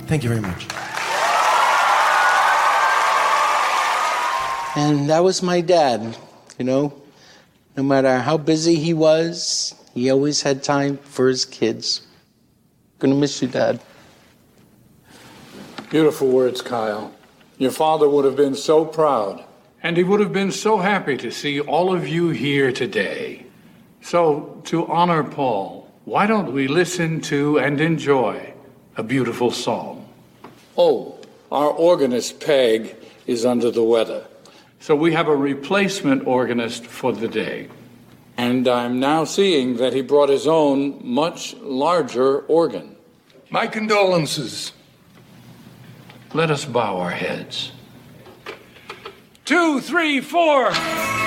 Thank you very much. And that was my dad, you know. No matter how busy he was, he always had time for his kids. Gonna miss you, Dad. Beautiful words, Kyle. Your father would have been so proud. And he would have been so happy to see all of you here today. So, to honor Paul, why don't we listen to and enjoy a beautiful psalm? Oh, our organist, Peg, is under the weather. So we have a replacement organist for the day. And I'm now seeing that he brought his own much larger organ. My condolences. Let us bow our heads. 2, 3, 4.